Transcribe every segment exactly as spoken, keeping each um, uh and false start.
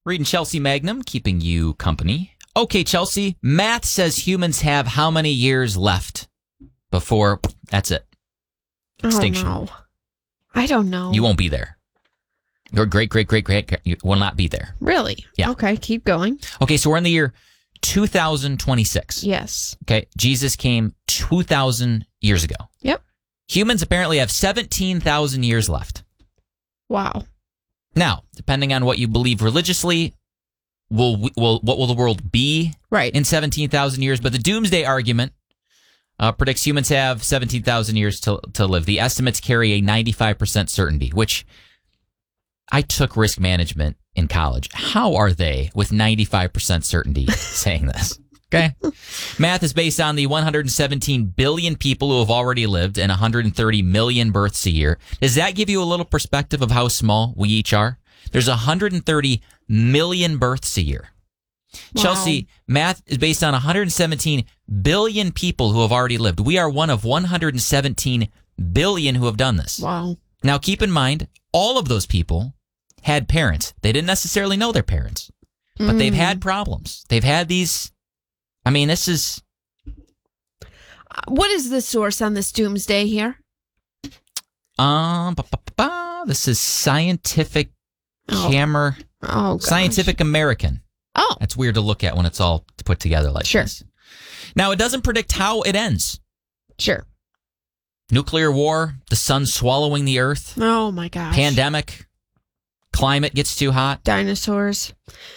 Reading Chelsea Magnum, keeping you company. Okay, Chelsea, math says humans have how many years left before that's it? Extinction. Oh, no. I don't know. You won't be there. Your great, great, great, great, you will not be there. Really? Yeah. Okay, keep going. Okay, so we're in the year two thousand twenty-six. Yes. Okay, Jesus came two thousand years ago. Yep. Humans apparently have seventeen thousand years left. Wow. Now, depending on what you believe religiously, will will what will the world be right. in seventeen thousand years? But the doomsday argument uh, predicts humans have seventeen thousand years to, to live. The estimates carry a ninety-five percent certainty, which I took risk management in college. How are they with ninety-five percent certainty saying this? Okay. Math is based on the one hundred seventeen billion people who have already lived and one hundred thirty million births a year. Does that give you a little perspective of how small we each are? There's one hundred thirty million births a year. Wow. Chelsea, math is based on one hundred seventeen billion people who have already lived. We are one of one hundred seventeen billion who have done this. Wow. Now, keep in mind, all of those people had parents. They didn't necessarily know their parents, but mm. they've had problems. They've had these... I mean, this is... What is the source on this doomsday here? Um, ba, ba, ba, ba. This is Scientific oh. Camera. Oh, gosh. Scientific American. Oh. That's weird to look at when it's all put together like sure. this. Now, it doesn't predict how it ends. Sure. Nuclear war, the sun swallowing the earth. Oh, my gosh. Pandemic. Climate gets too hot. Dinosaurs.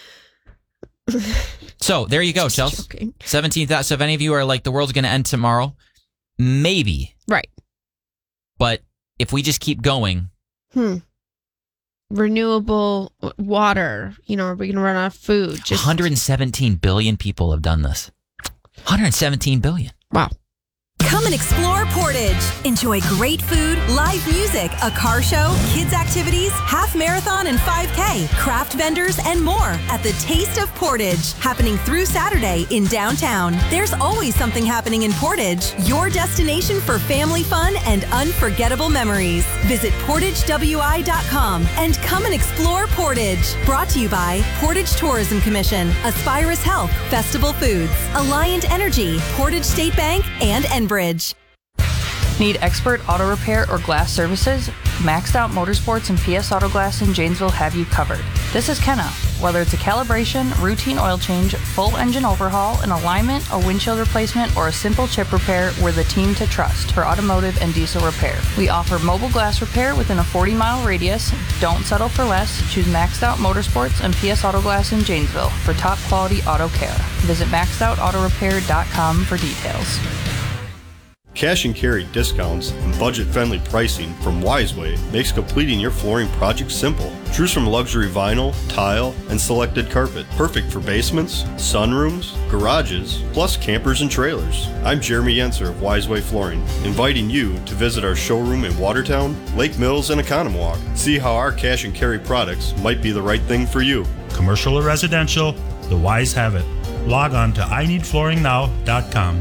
So there you go, Just Chelsea. joking. seventeen thousand. So if any of you are like, the world's going to end tomorrow, maybe. Right. But if we just keep going. Hmm. Renewable water. You know, are we going to run out of food? Just... one hundred seventeen billion people have done this. one hundred seventeen billion. Wow. Come and explore Portage. Enjoy great food, live music, a car show, kids activities, half marathon and five K, craft vendors, and more at the Taste of Portage, happening through Saturday in downtown. There's always something happening in Portage, your destination for family fun and unforgettable memories. Visit portage w i dot com and come and explore Portage. Brought to you by Portage Tourism Commission, Aspirus Health, Festival Foods, Alliant Energy, Portage State Bank, and Enbridge. Need expert auto repair or glass services? Maxed Out Motorsports and P S Auto Glass in Janesville have you covered. This is Kenna. Whether it's a calibration, routine oil change, full engine overhaul, an alignment, a windshield replacement, or a simple chip repair, we're the team to trust for automotive and diesel repair. We offer mobile glass repair within a forty mile radius. Don't settle for less. Choose Maxed Out Motorsports and P S Auto Glass in Janesville for top quality auto care. Visit maxed out auto repair dot com for details. Cash and carry discounts and budget-friendly pricing from Wiseway makes completing your flooring project simple. Choose from luxury vinyl, tile, and selected carpet. Perfect for basements, sunrooms, garages, plus campers and trailers. I'm Jeremy Yenser of Wiseway Flooring, inviting you to visit our showroom in Watertown, Lake Mills, and Economwalk. See how our cash and carry products might be the right thing for you. Commercial or residential, the Wise have it. Log on to i need flooring now dot com.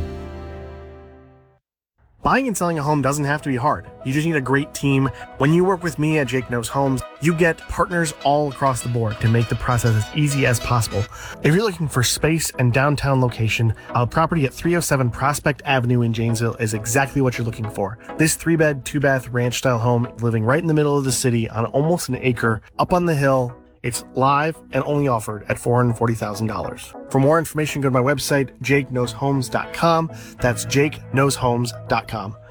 Buying and selling a home doesn't have to be hard. You just need a great team. When you work with me at Jake Knows Homes, you get partners all across the board to make the process as easy as possible. If you're looking for space and downtown location, a property at three oh seven Prospect Avenue in Janesville is exactly what you're looking for. This three-bed, two-bath ranch-style home living right in the middle of the city on almost an acre, up on the hill. It's live and only offered at four hundred forty thousand dollars. For more information, go to my website, jake knows homes dot com. That's jake knows homes dot com.